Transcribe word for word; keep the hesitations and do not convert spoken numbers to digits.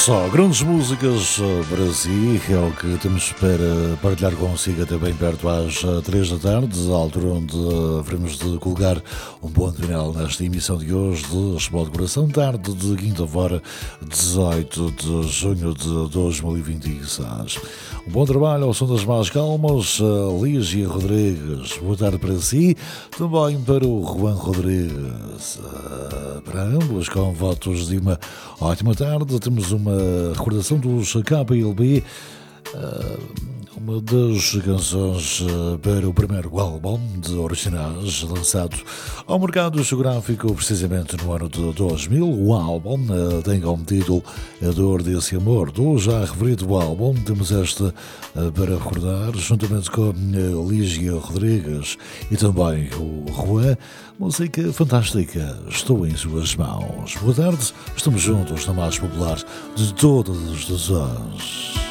Só grandes músicas eh, para si, é o que temos para partilhar consigo até bem perto às eh, três da tarde, a altura onde eh, veremos de colocar um ponto final nesta emissão de hoje de Futebol de Coração, tarde de quinta-feira, dezoito de junho de dois mil e vinte e seis. Um bom trabalho ao som das mais calmas, uh, Lígia Rodrigues, boa tarde para si, também para o Juan Rodrigues, uh, para ambos com votos de uma ótima tarde. Temos uma recordação dos K L B, uh, uma das canções uh, para o primeiro álbum de originais lançado ao mercado geográfico precisamente no ano de dois mil. O álbum uh, tem como título A Dor Desse Amor. Do já referido álbum temos esta uh, para recordar, juntamente com uh, Lígia Rodrigues e também o Juan. Música fantástica, estou em suas mãos. Boa tarde, estamos juntos na mais popular de todas as estações.